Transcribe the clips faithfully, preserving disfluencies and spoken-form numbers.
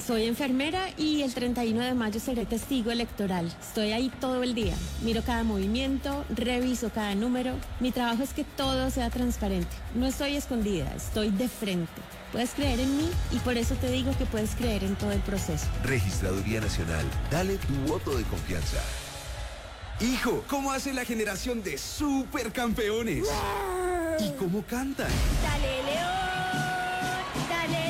Soy enfermera y el treinta y uno de mayo seré testigo electoral. Estoy ahí todo el día. Miro cada movimiento, reviso cada número. Mi trabajo es que todo sea transparente. No estoy escondida, estoy de frente. Puedes creer en mí y por eso te digo que puedes creer en todo el proceso. Registraduría Nacional. Dale tu voto de confianza. Hijo, ¿cómo hace la generación de supercampeones? ¡Wow! ¿Y cómo cantan? ¡Dale, León! ¡Dale,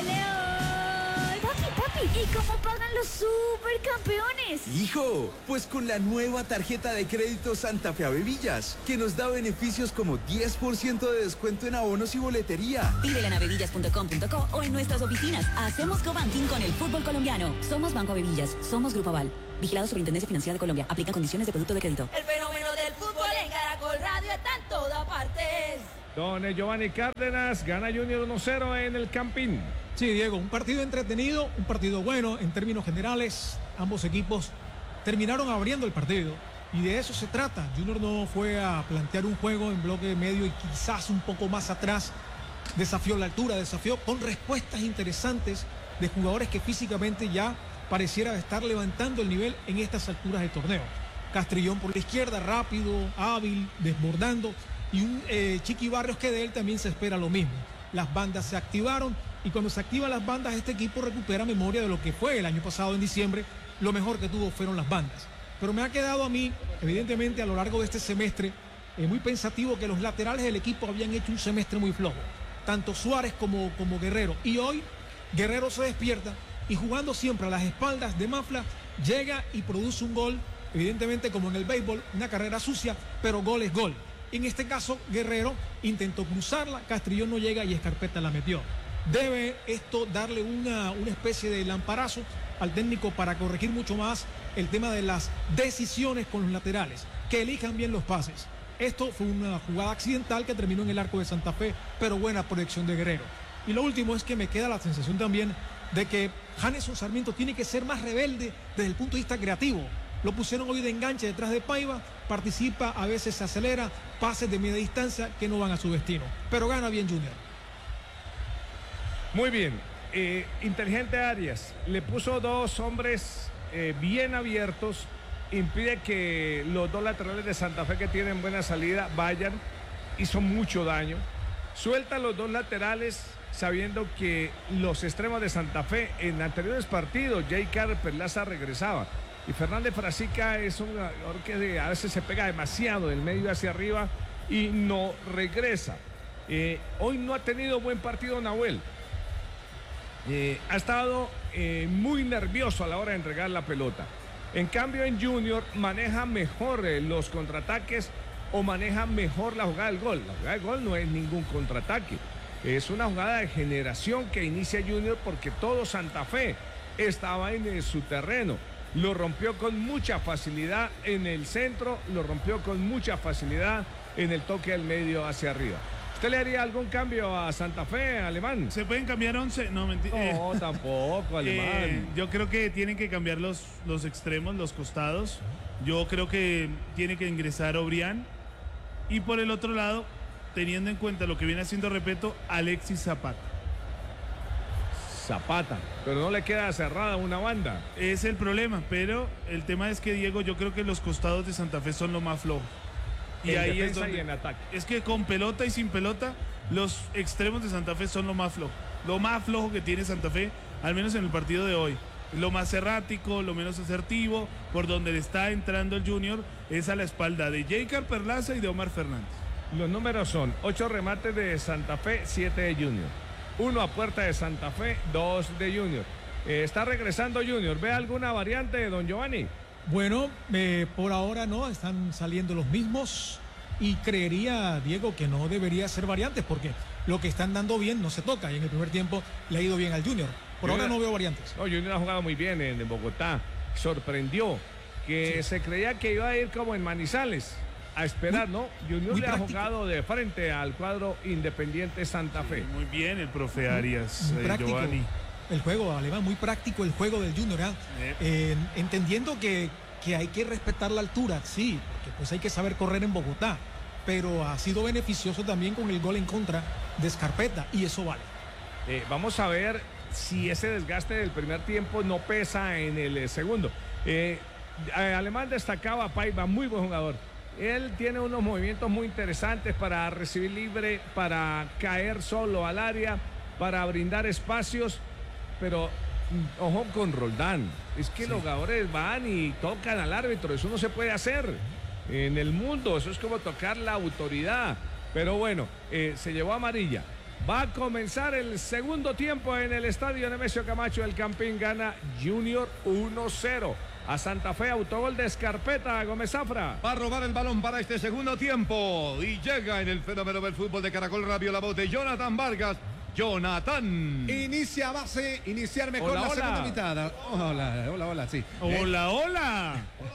León! Papi, papi, ¿y cómo pagan los supercampeones? Hijo, pues con la nueva tarjeta de crédito Santa Fe Avevillas, que nos da beneficios como diez por ciento de descuento en abonos y boletería. Pídela en avevillas punto com punto co o en nuestras oficinas. Hacemos cobanking con el fútbol colombiano. Somos Banco Avevillas, somos Grupo Aval. Vigilado Superintendencia Financiera de Colombia. Aplica condiciones de producto de crédito. El fenómeno del fútbol en Caracol Radio está en todas partes. Don Giovanni Cárdenas, gana Junior uno cero en el Campín. Sí, Diego, un partido entretenido, un partido bueno en términos generales. Ambos equipos terminaron abriendo el partido y de eso se trata. Junior no fue a plantear un juego en bloque medio y quizás un poco más atrás. Desafió la altura, desafió con respuestas interesantes de jugadores que físicamente ya pareciera estar levantando el nivel en estas alturas del torneo. Castrillón por la izquierda, rápido, hábil, desbordando, y un eh, Chiqui Barrios que de él también se espera lo mismo. Las bandas se activaron y cuando se activan las bandas este equipo recupera memoria de lo que fue el año pasado en diciembre. Lo mejor que tuvo fueron las bandas. Pero me ha quedado a mí, evidentemente a lo largo de este semestre, eh, muy pensativo que los laterales del equipo habían hecho un semestre muy flojo. Tanto Suárez como, como Guerrero. Y hoy Guerrero se despierta y jugando siempre a las espaldas de Mafla, llega y produce un gol, evidentemente como en el béisbol, una carrera sucia, pero gol es gol. En este caso, Guerrero intentó cruzarla, Castrillón no llega y Escarpeta la metió. Debe esto darle una, una especie de lamparazo al técnico para corregir mucho más el tema de las decisiones con los laterales, que elijan bien los pases. Esto fue una jugada accidental que terminó en el arco de Santa Fe, pero buena proyección de Guerrero. Y lo último es que me queda la sensación también de que Janeson Sarmiento tiene que ser más rebelde desde el punto de vista creativo. Lo pusieron hoy de enganche detrás de Paiva, participa, a veces se acelera, pases de media distancia que no van a su destino. Pero gana bien Junior. Muy bien. Eh, inteligente Arias, le puso dos hombres eh, bien abiertos, impide que los dos laterales de Santa Fe que tienen buena salida vayan, hizo mucho daño. Suelta los dos laterales sabiendo que los extremos de Santa Fe en anteriores partidos, Jay Carter Perlaza regresaba. Y Fernández Frasica es un jugador que a veces se pega demasiado del medio hacia arriba y no regresa. Eh, hoy no ha tenido buen partido Nahuel. Eh, ha estado eh, muy nervioso a la hora de entregar la pelota. En cambio en Junior maneja mejor eh, los contraataques o maneja mejor la jugada del gol. La jugada del gol no es ningún contraataque. Es una jugada de generación que inicia Junior porque todo Santa Fe estaba en eh, su terreno. Lo rompió con mucha facilidad en el centro, lo rompió con mucha facilidad en el toque del medio hacia arriba. ¿Usted le haría algún cambio a Santa Fe, Alemán? ¿Se pueden cambiar once? No, mentira. No, tampoco, Alemán. Eh, yo creo que tienen que cambiar los, los extremos, los costados. Yo creo que tiene que ingresar Obrián. Y por el otro lado, teniendo en cuenta lo que viene haciendo, repito, Alexis Zapata. Zapata, pero no le queda cerrada una banda. Es el problema, pero el tema es que, Diego, yo creo que los costados de Santa Fe son lo más flojo. Y en ahí es defensa donde, y en ataque. Es que con pelota y sin pelota, los extremos de Santa Fe son lo más flojo. Lo más flojo que tiene Santa Fe, al menos en el partido de hoy. Lo más errático, lo menos asertivo, por donde le está entrando el Junior, es a la espalda de Jaycar Perlaza y de Omar Fernández. Los números son ocho remates de Santa Fe, siete de Junior. Uno a puerta de Santa Fe, dos de Junior. Eh, está regresando Junior. ¿Ve alguna variante de don Giovanni? Bueno, eh, por ahora no, están saliendo los mismos y creería, Diego, que no debería ser variantes porque lo que están dando bien no se toca y en el primer tiempo le ha ido bien al Junior. Por Junior, ahora no veo variantes. No, Junior ha jugado muy bien en, en Bogotá. Sorprendió que sí. Se creía que iba a ir como en Manizales a esperar, muy, ¿no? Junior le práctico. Ha jugado de frente al cuadro Independiente Santa Fe. Sí, muy bien el profe Arias, muy, muy eh, Giovanni. El juego, Alemán, muy práctico el juego del Junior, ¿eh? Eh. Eh, entendiendo que, que hay que respetar la altura, sí, porque pues hay que saber correr en Bogotá, pero ha sido beneficioso también con el gol en contra de Escarpeta y eso vale. Eh, vamos a ver si ese desgaste del primer tiempo no pesa en el eh, segundo. Eh, Alemán destacaba a Paiva, muy buen jugador. Él tiene unos movimientos muy interesantes para recibir libre, para caer solo al área, para brindar espacios, pero mm, ojo con Roldán. Es que sí. Los jugadores van y tocan al árbitro, eso no se puede hacer en el mundo, eso es como tocar la autoridad. Pero bueno, eh, se llevó amarilla. Va a comenzar el segundo tiempo en el estadio Nemesio Camacho. El Campín gana Junior uno cero. A Santa Fe, autogol de Escarpeta, Gómez Zafra. Va a robar el balón para este segundo tiempo. Y llega en el fenómeno del fútbol de Caracol Radio la voz de Jonathan Vargas. Jonathan. Inicia base, iniciar mejor hola, la hola. segunda mitad. Hola, hola, hola, sí. Hola, hola.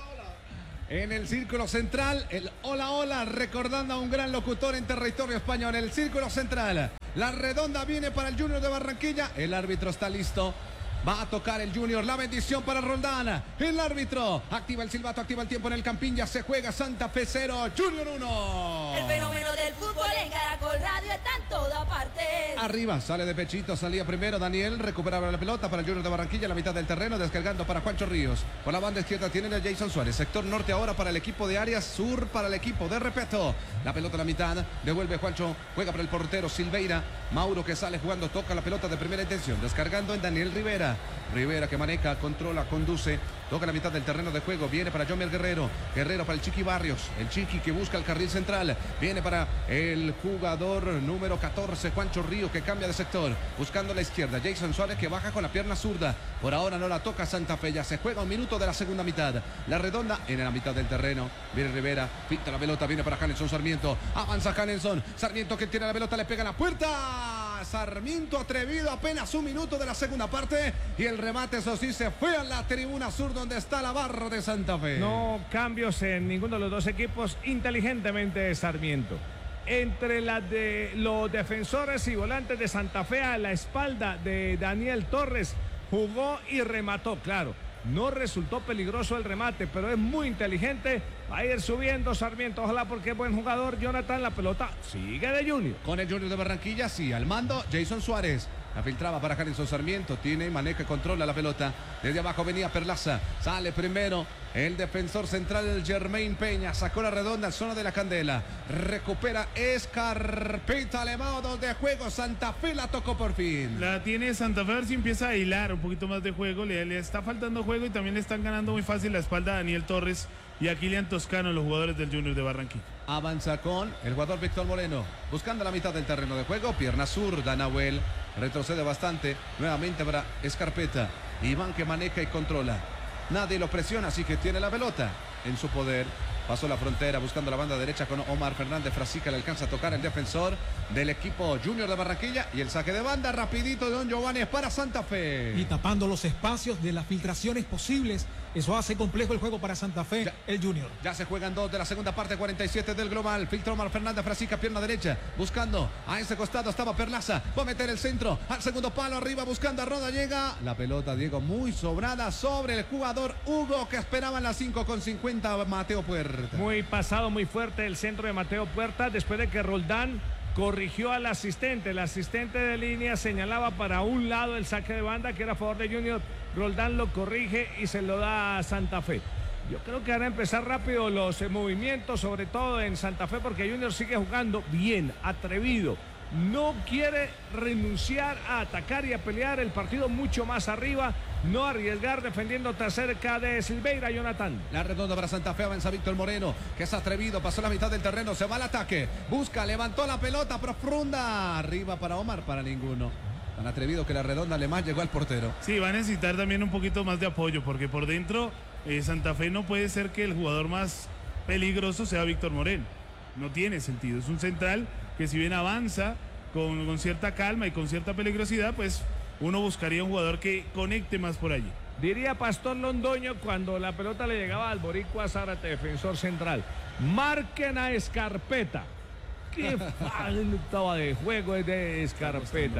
En el círculo central, el hola, hola, recordando a un gran locutor en territorio español. En el círculo central, la redonda viene para el Junior de Barranquilla. El árbitro está listo. Va a tocar el Junior, la bendición para Roldán. El árbitro activa el silbato, activa el tiempo en el Campín. Ya se juega Santa Fe cero, Junior uno. El fenómeno del fútbol en Caracol Radio está en toda parte. Arriba, sale de pechito, salía primero Daniel, recuperaba la pelota para el Junior de Barranquilla, la mitad del terreno, descargando para Juancho Ríos. Por la banda izquierda tienen a Jason Suárez. Sector norte ahora para el equipo de Arias, sur para el equipo de Repeto. La pelota a la mitad, devuelve Juancho, juega para el portero Silveira. Mauro que sale jugando, toca la pelota de primera intención, descargando en Daniel Rivera. Rivera que maneja, controla, conduce, toca la mitad del terreno de juego, viene para Jomer Guerrero, Guerrero para el Chiqui Barrios, el Chiqui que busca el carril central, viene para el jugador número catorce, Juancho Río, que cambia de sector, buscando la izquierda, Jason Suárez que baja con la pierna zurda, por ahora no la toca Santa Fe, ya se juega un minuto de la segunda mitad, la redonda en la mitad del terreno, viene Rivera, pinta la pelota, viene para Hanelson Sarmiento, avanza Hanelson, Sarmiento que tiene la pelota, le pega en la puerta, Sarmiento atrevido, apenas un minuto de la segunda parte, y el remate, eso sí, se fue a la tribuna sur donde está la barra de Santa Fe. No cambios en ninguno de los dos equipos, inteligentemente Sarmiento. Entre las de los defensores y volantes de Santa Fe, a la espalda de Daniel Torres, jugó y remató, claro. No resultó peligroso el remate, pero es muy inteligente. Va a ir subiendo Sarmiento, ojalá, porque es buen jugador. Jonathan, la pelota sigue de Junior. Con el Junior de Barranquilla, sí, al mando Jason Suárez. La filtraba para Hanelson Sarmiento, tiene maneja, controla la pelota. Desde abajo venía Perlaza, sale primero el defensor central Germain Peña, sacó la redonda, zona de la Candela, recupera Escarpeta, elevado de juego, Santa Fe la tocó por fin. La tiene Santa Fe, a ver si empieza a hilar un poquito más de juego, le, le está faltando juego y también le están ganando muy fácil la espalda a Daniel Torres y a Kilian Toscano, los jugadores del Junior de Barranquilla. Avanza con el jugador Víctor Moreno, buscando la mitad del terreno de juego, pierna zurda, Nahuel, retrocede bastante, nuevamente para Escarpeta, Iván que maneja y controla, nadie lo presiona, así que tiene la pelota en su poder. Pasó la frontera buscando la banda derecha con Omar Fernández Frasica, le alcanza a tocar el defensor del equipo Junior de Barranquilla y el saque de banda rapidito de Don Giovanni para Santa Fe. Y tapando los espacios de las filtraciones posibles, eso hace complejo el juego para Santa Fe, ya, el Junior. Ya se juegan dos de la segunda parte, cuarenta y siete del global. Filtra Omar Fernández Frasica, pierna derecha, buscando a ese costado estaba Perlaza, va a meter el centro al segundo palo, arriba buscando a Roda, llega la pelota, Diego, muy sobrada sobre el jugador Hugo que esperaba en las cinco con cincuenta Mateo Puerta. Muy pasado, muy fuerte el centro de Mateo Puerta después de que Roldán corrigió al asistente. El asistente de línea señalaba para un lado el saque de banda que era a favor de Junior. Roldán lo corrige y se lo da a Santa Fe. Yo creo que van a empezar rápido los eh, movimientos, sobre todo en Santa Fe, porque Junior sigue jugando bien, atrevido. No quiere renunciar a atacar y a pelear el partido mucho más arriba, no arriesgar defendiendo cerca de Silveira, Jonathan. La redonda para Santa Fe, avanza Víctor Moreno, que es atrevido, pasó la mitad del terreno, se va al ataque, busca, levantó la pelota profunda, arriba para Omar, para ninguno. Tan atrevido que la redonda le más llegó al portero. Sí, va a necesitar también un poquito más de apoyo, porque por dentro eh, Santa Fe no puede ser que el jugador más peligroso sea Víctor Moreno. No tiene sentido, es un central que si bien avanza con, con cierta calma y con cierta peligrosidad, pues uno buscaría un jugador que conecte más por allí. Diría Pastor Londoño cuando la pelota le llegaba al Boricua Zárate, defensor central. Marquen a Escarpeta. Qué falta de juego es de Escarpeta.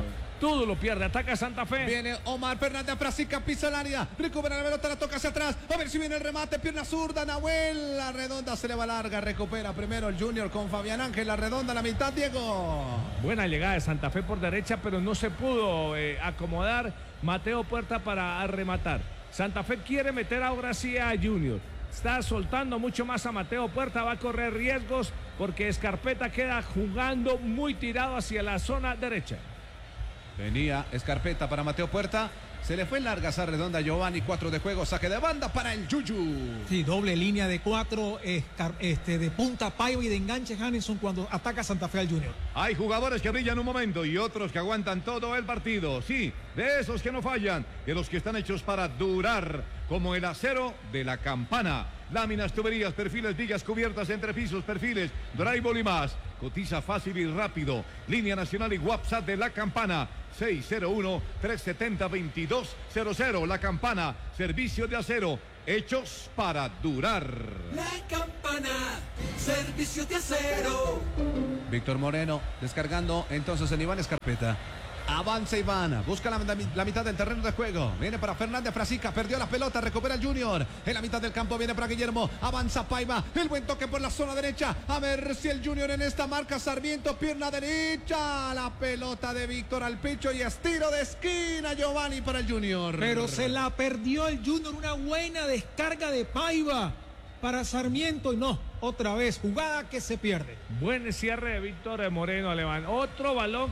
todo lo pierde. Ataca Santa Fe. Viene Omar Fernández, Frasica, pisa el área, recupera la pelota, la toca hacia atrás, a ver si viene el remate, pierna zurda, Nahuel, la redonda se le va larga, recupera primero el Junior con Fabián Ángel, la redonda a la mitad, Diego. Buena llegada de Santa Fe por derecha, pero no se pudo eh, acomodar Mateo Puerta para rematar. Santa Fe quiere meter ahora sí a Junior. Está soltando mucho más a Mateo Puerta, va a correr riesgos porque Escarpeta queda jugando muy tirado hacia la zona derecha. Venía Escarpeta para Mateo Puerta. Se le fue larga esa redonda a Giovanni, cuatro de juego, saque de banda para el Yuyu. Sí, doble línea de cuatro, escar, este, de punta Paiva y de enganche Hanison cuando ataca Santa Fe al Junior. Hay jugadores que brillan un momento y otros que aguantan todo el partido. Sí, de esos que no fallan, de los que están hechos para durar, como el acero de la Campana. Láminas, tuberías, perfiles, vigas, cubiertas, entrepisos, perfiles, drywall y más. Cotiza fácil y rápido. Línea nacional y WhatsApp de la Campana. seis cero uno, tres siete cero, dos dos cero cero. La Campana, servicio de acero, hechos para durar. La Campana, servicio de acero. Víctor Moreno descargando entonces en Iván Escarpeta. Avanza Iván, busca la, la mitad del terreno de juego. Viene para Fernández, Frasica, perdió la pelota, recupera el Junior. En la mitad del campo viene para Guillermo, avanza Paiva, el buen toque por la zona derecha. A ver si el Junior en esta marca, Sarmiento, pierna derecha. La pelota de Víctor al pecho y estiro de esquina, Giovanni para el Junior. Pero se la perdió el Junior, una buena descarga de Paiva para Sarmiento y no, otra vez, jugada que se pierde. Buen cierre de Víctor Moreno, Alemán. Otro balón